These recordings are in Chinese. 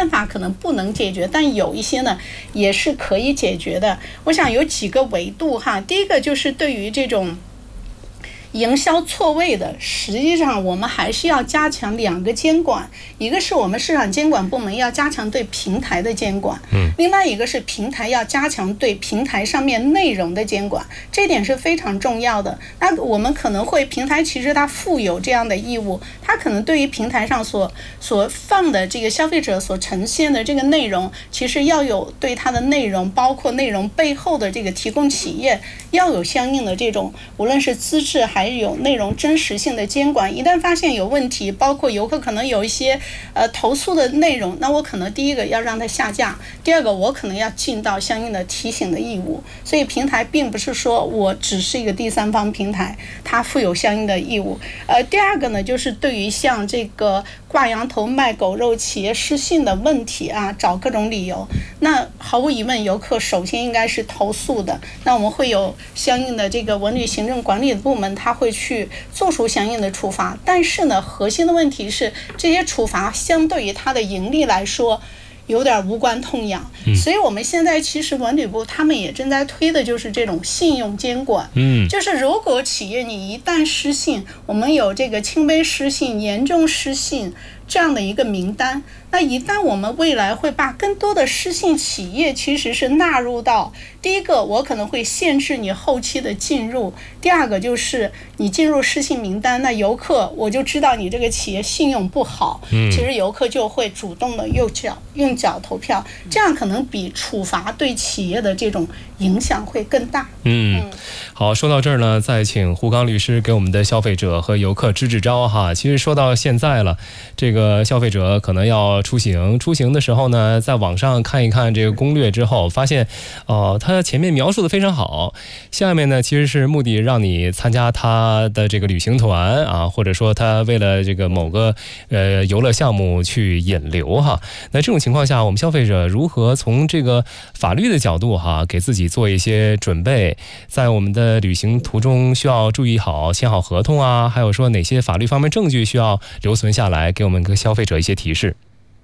办法可能不能解决，但有一些呢也是可以解决的。我想有几个维度哈，第一个就是对于这种营销错位的，实际上我们还是要加强2个监管，一个是我们市场监管部门要加强对平台的监管，另外一个是平台要加强对平台上面内容的监管，这点是非常重要的。那我们可能会平台其实它负有这样的义务，它可能对于平台上所放的这个消费者所呈现的这个内容，其实要有对它的内容，包括内容背后的这个提供企业要有相应的这种无论是资质还有内容真实性的监管。一旦发现有问题，包括游客可能有一些投诉的内容，那我可能第一个要让它下架，第二个我可能要尽到相应的提醒的义务。所以平台并不是说我只是一个第三方平台，它负有相应的义务。第二个呢，就是对于像这个挂羊头卖狗肉企业失信的问题啊，找各种理由，那毫无疑问游客首先应该是投诉的，那我们会有相应的这个文旅行政管理的部门，他会去做出相应的处罚。但是呢，核心的问题是这些处罚相对于它的盈利来说有点无关痛痒，所以我们现在其实文旅部他们也正在推的就是这种信用监管，就是如果企业你一旦失信，我们有这个轻微失信、严重失信这样的一个名单，那一旦我们未来会把更多的失信企业其实是纳入到，第一个我可能会限制你后期的进入，第二个就是你进入失信名单，那游客我就知道你这个企业信用不好，其实游客就会主动的用脚投票，这样可能比处罚对企业的这种影响会更大。 好，说到这儿呢，再请胡刚律师给我们的消费者和游客支支招哈。其实说到现在了，这个消费者可能要出行的时候呢，在网上看一看这个攻略之后，发现他前面描述的非常好，下面呢其实是目的让你参加他的这个旅行团啊，或者说他为了这个某个游乐项目去引流哈。那这种情况下，我们消费者如何从这个法律的角度哈，给自己做一些准备，在我们的旅行途中需要注意好签好合同啊，还有说哪些法律方面证据需要留存下来，给我们个消费者一些提示。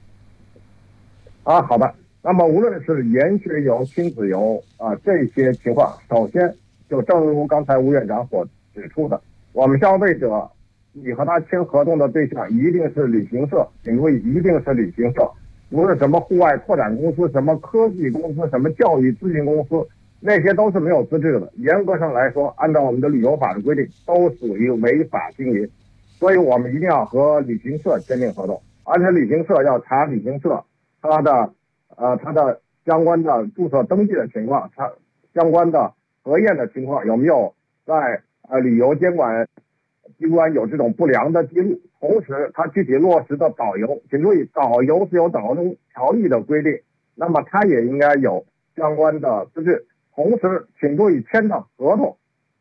好的。那么无论是研学游、亲子游这些情况，首先就正如刚才吴院长所指出的，我们消费者你和他签合同的对象一定是旅行社，请注意一定是旅行社，不是什么户外拓展公司、什么科技公司、什么教育咨询公司，那些都是没有资质的，严格上来说按照我们的旅游法的规定都属于违法经营，所以我们一定要和旅行社签订合同，而且旅行社要查旅行社它的相关的注册登记的情况，它相关的核验的情况有没有在旅游监管机关有这种不良的记录，同时它具体落实的导游，请注意导游是有导游条例的规定，那么它也应该有相关的资质，同时请注意签的合同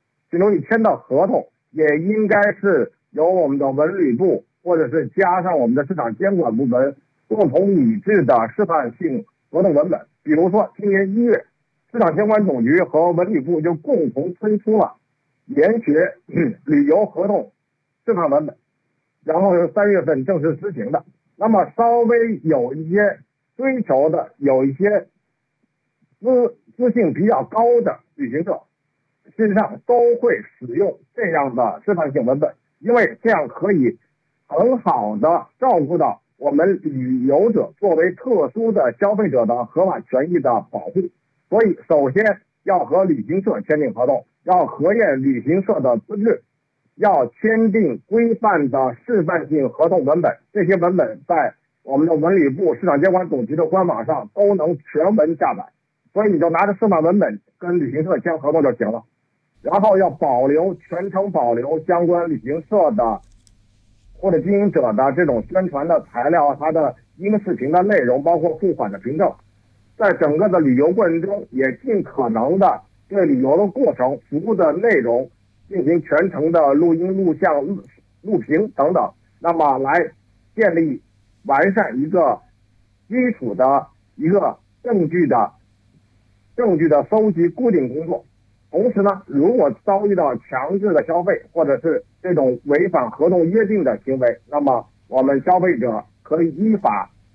也应该是由我们的文旅部或者是加上我们的市场监管部门共同拟制的示范性合同文本。比如说今年1月，市场监管总局和文旅部就共同推出了研学旅游合同示范文本，然后是3月份正式施行的。那么稍微有一些追求的，有一些资性比较高的旅行社，实际上都会使用这样的示范性文本，因为这样可以很好的照顾到我们旅游者作为特殊的消费者的合法权益的保护。所以首先要和旅行社签订合同，要核验旅行社的资质，要签订规范的示范性合同文本，这些文本在我们的文旅部市场监管总局的官网上都能全文下载，所以你就拿着示范文本跟旅行社签合同就行了。然后要全程保留相关旅行社的或者经营者的这种宣传的材料，它的音视频的内容，包括付款的凭证，在整个的旅游过程中也尽可能的对旅游的过程、服务的内容进行全程的录音、录像、录屏等等，那么来建立完善一个基础的一个证据的收集固定工作。同时呢，如果遭遇到强制的消费或者是这种违反合同约定的行为，那么我们消费者可以依法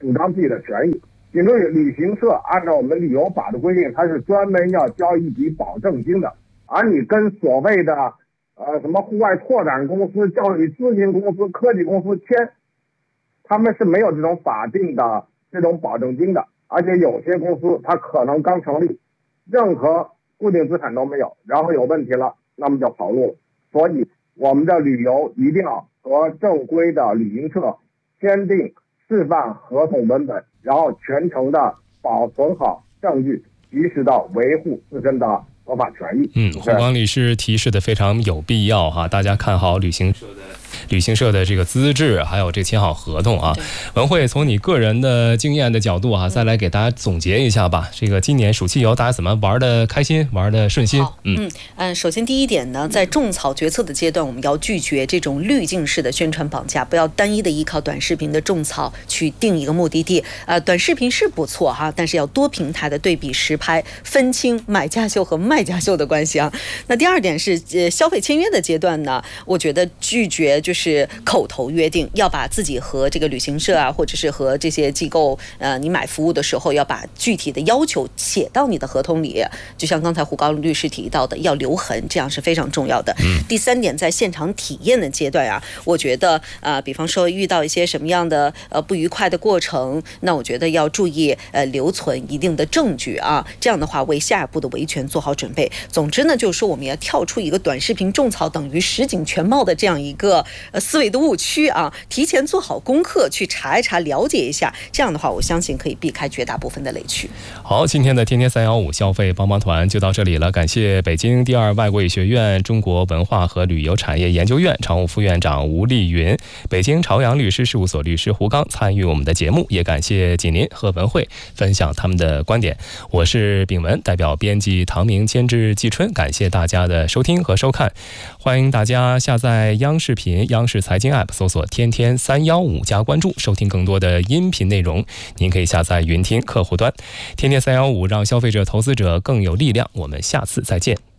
主张自己的权益。比如旅行社按照我们旅游法的规定，它是专门要交一笔保证金的，而你跟所谓的什么户外拓展公司、教育咨询公司、科技公司签，他们是没有这种法定的这种保证金的，而且有些公司它可能刚成立，任何固定资产都没有，然后有问题了，那么就跑路了。所以我们的旅游一定要和正规的旅行社签订示范合同文本，然后全程的保存好证据，及时的维护自身的合法权益。 胡刚律师提示的非常有必要哈，大家看好旅行社的这个资质，还有这签好合同啊。文慧，从你个人的经验的角度哈，再来给大家总结一下吧。这个今年暑期游大家怎么玩的开心，玩的顺心？ 首先第一点呢，在种草决策的阶段，我们要拒绝这种滤镜式的宣传绑架，不要单一的依靠短视频的种草去定一个目的地。短视频是不错哈，但是要多平台的对比实拍，分清买家秀和卖家秀的关系啊。那第二点是消费签约的阶段呢，我觉得拒绝就是口头约定，要把自己和这个旅行社啊，或者是和这些机构你买服务的时候，要把具体的要求写到你的合同里，就像刚才胡刚律师提到的，要留痕，这样是非常重要的。第三点，在现场体验的阶段啊，我觉得比方说遇到一些什么样的不愉快的过程，那我觉得要注意留存一定的证据啊，这样的话为下一步的维权做好准备。总之呢，就是说我们要跳出一个短视频种草等于实景全貌的这样一个思维的误区啊，提前做好功课，去查一查，了解一下，这样的话我相信可以避开绝大部分的雷区。 好，今天的天天315消费帮帮团就到这里了，感谢北京第二外国语学院中国文化和旅游产业研究院常务副院长吴丽云，北京朝阳律师事务所律师胡刚参与我们的节目，也感谢锦麟和文慧分享他们的观点。我是炳文，代表编辑唐明，监制季春，感谢大家的收听和收看，欢迎大家下载央视频、央视财经 App 搜索天天315加关注，收听更多的音频内容。您可以下载云听客户端。天天315，让消费者投资者更有力量。我们下次再见。